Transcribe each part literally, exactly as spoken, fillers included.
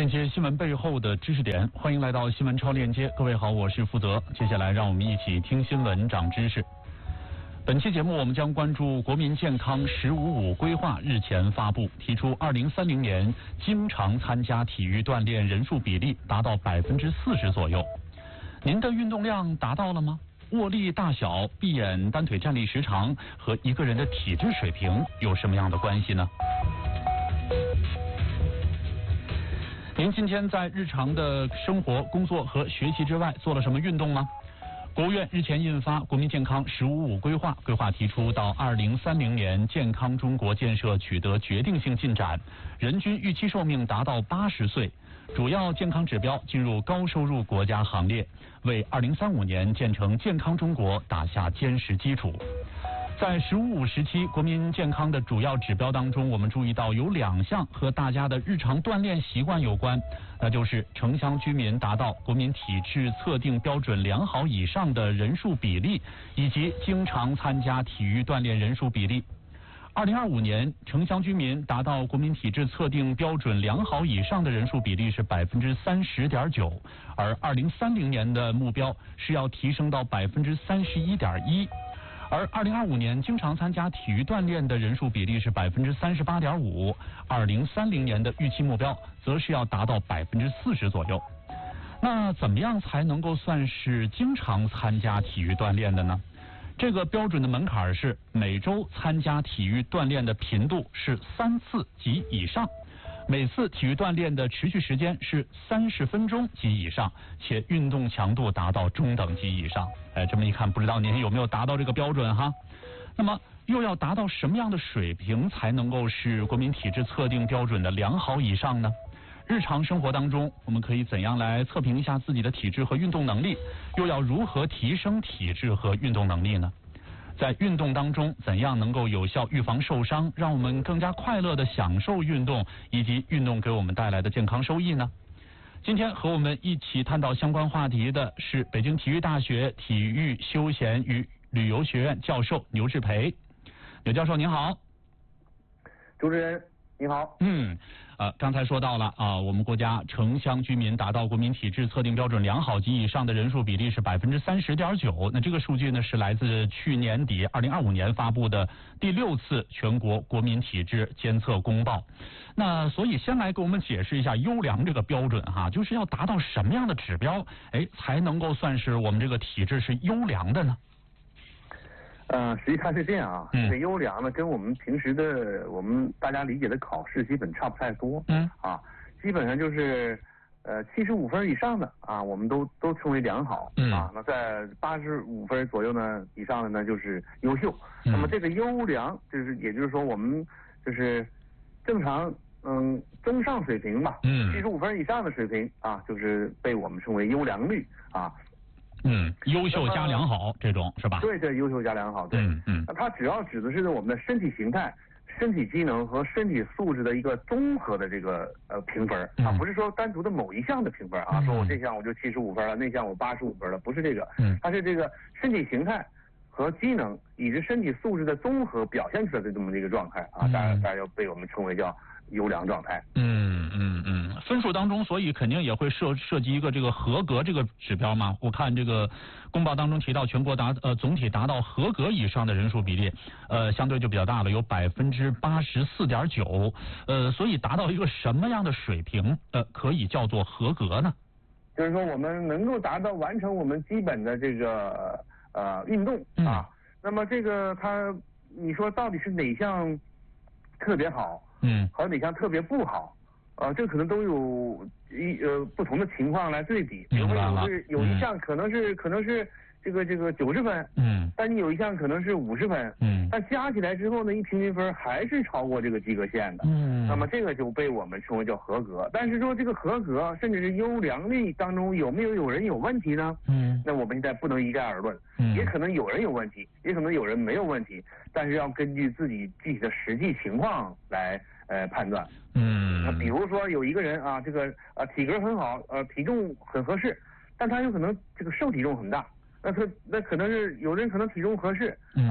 链接新闻背后的知识点，欢迎来到新闻超链接。各位好，我是负责。接下来让我们一起听新闻长知识。本期节目我们将关注国民健康“十五五”规划日前发布，提出二零三零年经常参加体育锻炼人数比例达到百分之四十左右。您的运动量达到了吗？握力大小、闭眼单腿站立时长和一个人的体质水平有什么样的关系呢？您今天在日常的生活、工作和学习之外做了什么运动吗？国务院日前印发《国民健康“十五五”规划》，规划提出到二零三零年健康中国建设取得决定性进展，人均预期寿命达到八十岁，主要健康指标进入高收入国家行列，为二零三五年建成健康中国打下坚实基础。在“十五五”时期，国民健康的主要指标当中，我们注意到有两项和大家的日常锻炼习惯有关，那就是城乡居民达到国民体质测定标准良好以上的人数比例，以及经常参加体育锻炼人数比例。二零二五年，城乡居民达到国民体质测定标准良好以上的人数比例是百分之三十点九，而二零三零年的目标是要提升到百分之三十一点一。而二零二五年经常参加体育锻炼的人数比例是百分之三十八点五，二零三零年的预期目标则是要达到百分之四十左右。那怎么样才能够算是经常参加体育锻炼的呢？这个标准的门槛是每周参加体育锻炼的频度是三次及以上，每次体育锻炼的持续时间是三十分钟及以上，且运动强度达到中等级以上。哎，这么一看，不知道您有没有达到这个标准哈？那么又要达到什么样的水平才能够是国民体质测定标准的良好以上呢？日常生活当中，我们可以怎样来测评一下自己的体质和运动能力？又要如何提升体质和运动能力呢？在运动当中，怎样能够有效预防受伤，让我们更加快乐地享受运动，以及运动给我们带来的健康收益呢？今天和我们一起探讨相关话题的是北京体育大学体育休闲与旅游学院教授牛志培。牛教授您好。 主持人你好。 嗯，呃，刚才说到了啊，我们国家城乡居民达到国民体质测定标准良好及以上的人数比例是百分之三十点九。那这个数据呢是来自去年底二零二五年发布的第六次全国国民体质监测公报。那所以先来给我们解释一下优良这个标准哈，就是要达到什么样的指标，哎，才能够算是我们这个体质是优良的呢？ 呃，实际上是这样啊，这个优良呢，跟我们平时的我们大家理解的考试基本差不太多。嗯啊，基本上就是呃七十五分以上的啊，我们都都称为良好。嗯啊，那在八十五分左右呢以上的呢就是优秀。嗯、那么这个优良就是也就是说我们就是正常嗯中上水平吧。嗯，七十五分以上的水平啊，就是被我们称为优良率啊。 嗯，优秀加良好这种是吧？ 对对，优秀加良好，对。嗯嗯。那它主要指的是我们的身体形态、身体机能和身体素质的一个综合的这个呃评分啊，不是说单独的某一项的评分啊，嗯、说我这项我就七十五分了，那项我八十五分了，不是这个。嗯。它是这个身体形态和机能以及身体素质的综合表现出来的这么一个状态啊，当然大家要被我们称为叫优良状态。 嗯嗯嗯，分数当中，所以肯定也会涉涉及一个这个合格这个指标嘛。我看这个公报当中提到，全国达呃总体达到合格以上的人数比例，呃相对就比较大了，有百分之八十四点九。呃，所以达到一个什么样的水平，呃，可以叫做合格呢？ 就是说，我们能够达到完成我们基本的这个呃运动啊，嗯、那么这个它，你说到底是哪项特别好？嗯，和哪项特别不好，呃，这可能都有一呃不同的情况来对比。比如说有是有一项可能是、嗯、可能是这个这个九十分，嗯，但你有一项可能是五十分，嗯，但加起来之后呢，一平均分还是超过这个及格线的，嗯，那么这个就被我们称为叫合格。但是说这个合格甚至是优良率当中有没有有人有问题呢？嗯，那我们现在不能一概而论，嗯，也可能有人有问题，也可能有人没有问题，但是要根据自己具体的实际情况来。呃，判断，嗯，那比如说有一个人啊，这个呃体格很好，呃体重很合适，但他有可能这个瘦体重很大，那他那可能是有人可能体重合适啊，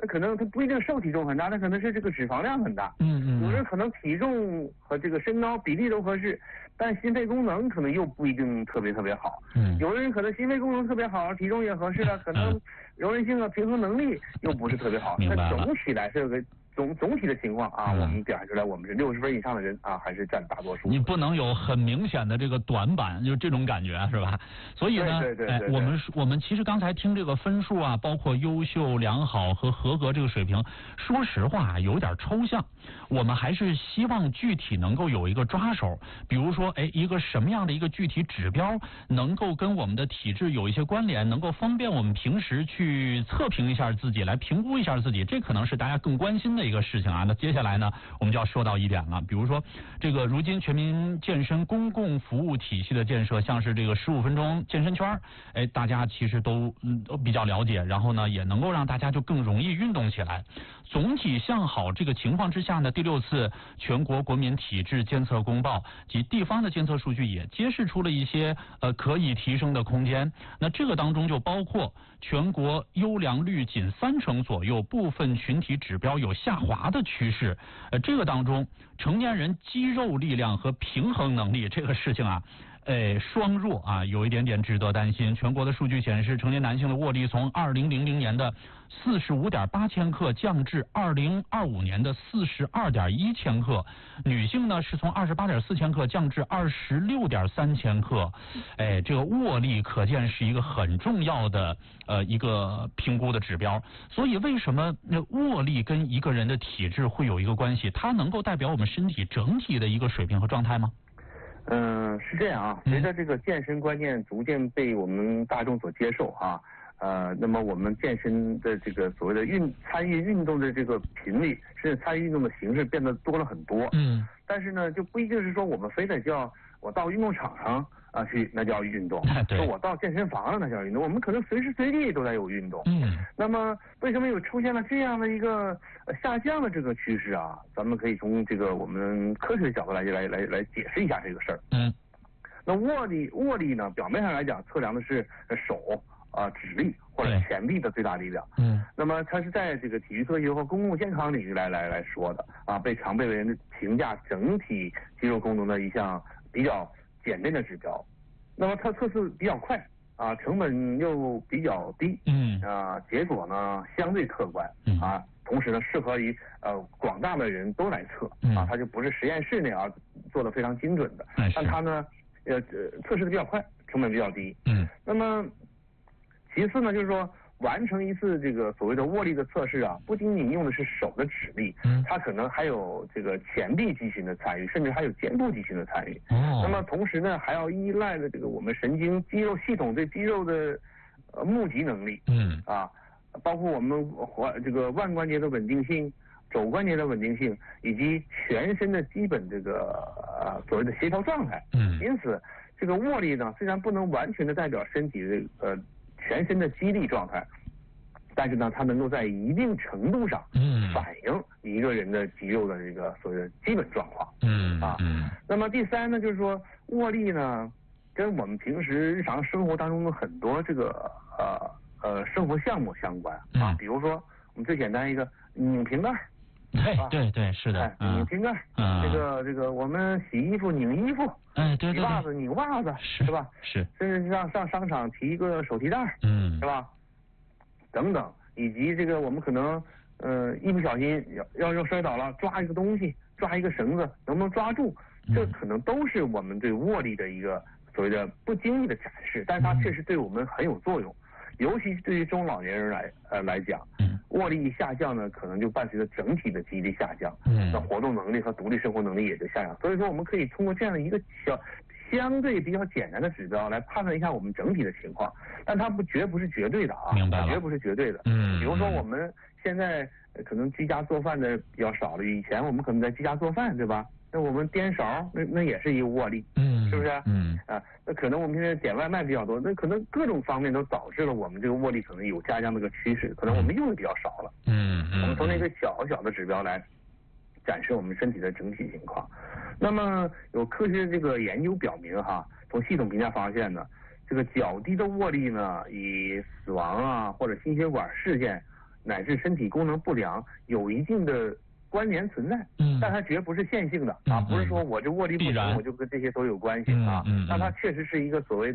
那可能他不一定瘦体重很大，他可能是这个脂肪量很大。 嗯嗯。 有人可能体重和这个身高比例都合适，但心肺功能可能又不一定特别特别好。 嗯。 有的人可能心肺功能特别好，体重也合适了，可能柔韧性啊、平衡能力又不是特别好。 明白了。 那总体来说个。总总体的情况啊，嗯、我们表现出来，我们是六十分以上的人啊，还是占大多数。 你不能有很明显的这个短板，就这种感觉是吧？所以呢， 对对对对对哎，我们我们其实刚才听这个分数啊，包括优秀、良好和合格这个水平，说实话有点抽象。我们还是希望具体能够有一个抓手，比如说，哎，一个什么样的一个具体指标能够跟我们的体质有一些关联，能够方便我们平时去测评一下自己，来评估一下自己，这可能是大家更关心的一个事情啊。那接下来呢，我们就要说到一点了，比如说这个如今全民健身公共服务体系的建设，像是这个十五分钟健身圈，哎，大家其实都嗯都比较了解，然后呢，也能够让大家就更容易运动起来。总体向好这个情况之下呢，第六次全国国民体质监测公报及地方的监测数据也揭示出了一些呃可以提升的空间。那这个当中就包括全国优良率仅三成左右，部分群体指标有下滑的趋势。呃，这个当中成年人肌肉力量和平衡能力这个事情啊。呃，双弱啊，有一点点值得担心。全国的数据显示，成年男性的握力从二零零零年的四十五点八千克降至二零二五年的四十二点一千克，女性呢是从二十八点四千克降至二十六点三千克。哎，这个握力可见是一个很重要的呃一个评估的指标。所以，为什么那握力跟一个人的体质会有一个关系？它能够代表我们身体整体的一个水平和状态吗？ 嗯，是这样啊。随着这个健身观念逐渐被我们大众所接受啊，呃，那么我们健身的这个所谓的运参与运动的这个频率，甚至参与运动的形式变得多了很多。嗯。但是呢，就不一定是说我们非得叫我到运动场上啊去，那叫运动。对。说我到健身房了，那叫运动。我们可能随时随地都在有运动。嗯。那么为什么有出现了这样的一个下降的这个趋势啊？咱们可以从这个我们科学的角度来来来来解释一下这个事儿。嗯。那握力握力呢，表面上来讲测量的是手啊、呃、指力或者前臂的最大力量。嗯。那么它是在这个体育科学和公共健康领域来来来说的啊，被常被人评价整体肌肉功能的一项比较简便的指标。那么它测试比较快啊，成本又比较低。嗯。啊，结果呢相对客观。嗯。啊，同时呢适合于呃广大的人都来测。嗯。啊，它就不是实验室那样做的非常精准的。嗯。但它呢。呃，测试的比较快，成本比较低。嗯。那么，其次呢，就是说完成一次这个所谓的握力的测试啊，不仅仅用的是手的指力，嗯，它可能还有这个前臂肌群的参与，甚至还有肩部肌群的参与。哦。那么同时呢，还要依赖的这个我们神经肌肉系统对肌肉的呃募集能力。嗯。啊，包括我们环这个腕关节的稳定性。肘关节的稳定性以及全身的基本这个呃所谓的协调状态，嗯，因此这个握力呢虽然不能完全的代表身体的呃全身的肌力状态，但是呢它能够在一定程度上，嗯，反映一个人的肌肉的这个所谓的基本状况，嗯啊，嗯，那么第三呢就是说握力呢跟我们平时日常生活当中的很多这个呃呃生活项目相关啊，嗯，比如说我们最简单一个拧瓶盖。 对对对，是的， 拧瓶盖，嗯，这个这个我们洗衣服拧衣服， 哎，对对， 洗袜子拧袜子，是吧？ 是， 甚至上上商场提一个手提袋，嗯，是吧？等等，以及这个我们可能呃一不小心要要要摔倒了，抓一个东西，抓一个绳子，能不能抓住？这可能都是我们对握力的一个所谓的不经意的展示，但是它确实对我们很有作用。尤其是对于中老年人来呃来讲，嗯，握力下降呢，可能就伴随着整体的肌力下降，嗯，那活动能力和独立生活能力也就下降。所以说，我们可以通过这样的一个小相对比较简单的指标来判断一下我们整体的情况，但它不绝不是绝对的啊， 明白了， 绝不是绝对的。嗯，比如说我们现在可能居家做饭的比较少了，以前我们可能在居家做饭，对吧？那我们颠勺，那那也是一个握力，嗯，是不是？嗯，啊，那可能我们现在点外卖比较多，那可能各种方面都导致了我们这个握力可能有下降的一个趋势，可能我们用的比较少了。嗯嗯。我们从那个小小的指标来展示我们身体的整体情况。那么有科学这个研究表明哈，从系统评价发现呢，这个较低的握力呢，与死亡啊或者心血管事件乃至身体功能不良有一定的关联存在， 嗯， 但它绝不是线性的啊，不是说我这握力不行我就跟这些都有关系啊，但它确实是一个所谓的